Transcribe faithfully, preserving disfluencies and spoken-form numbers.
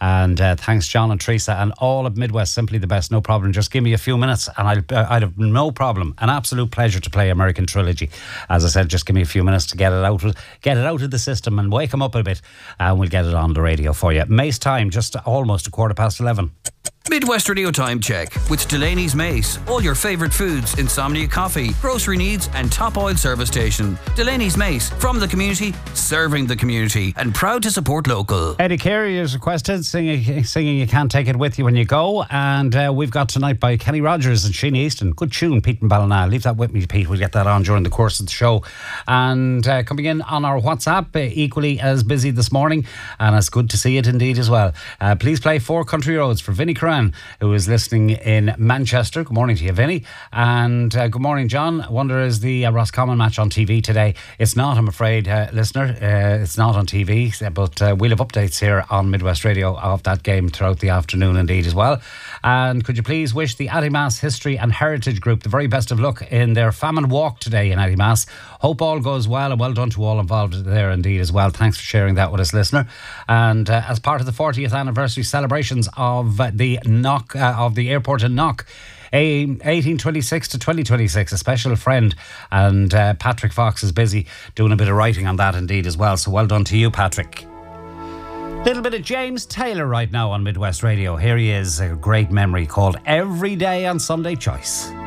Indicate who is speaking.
Speaker 1: And uh, thanks, John and Teresa and all of Midwest. Simply the best. No problem. Just give me a few minutes and I'll, uh, I'd have no problem. An absolute pleasure to play American Trilogy. As I said, just give me a few minutes to get it out, get it out of the system and wake them up a bit. And we'll get it on the radio for you. Mace time, just almost a quarter past eleven.
Speaker 2: Midwest Radio Time Check with Delaney's Mace. All your favourite foods, insomnia coffee, grocery needs and top oil service station. Delaney's Mace, from the community, serving the community and proud to support local.
Speaker 1: Eddie Carey has requested singing, singing You Can't Take It With You When You Go, and uh, we've got Tonight by Kenny Rogers and Sheena Easton. Good tune, Pete and Ballina. Leave that with me, Pete. We'll get that on during the course of the show. And uh, coming in on our WhatsApp, uh, equally as busy this morning, and it's good to see it indeed as well. Uh, please play Four Country Roads for Vinnie Curran, who is listening in Manchester. Good morning to you, Vinny. And uh, good morning, John. I wonder, is the uh, Roscommon match on T V today? It's not, I'm afraid, uh, listener. Uh, it's not on T V, but uh, we'll have updates here on Midwest Radio of that game throughout the afternoon indeed as well. And could you please wish the Addymass History and Heritage Group the very best of luck in their famine walk today in Addymass. Hope all goes well, and well done to all involved there indeed as well. Thanks for sharing that with us, listener. And uh, as part of the fortieth anniversary celebrations of uh, the Knock uh, of the airport in Knock, eighteen twenty-six to twenty twenty-six, a special friend, and uh, Patrick Fox is busy doing a bit of writing on that indeed as well, so well done to you, Patrick. Little bit of James Taylor right now on Midwest Radio. Here he is, a great memory called Every Day on Sunday Choice.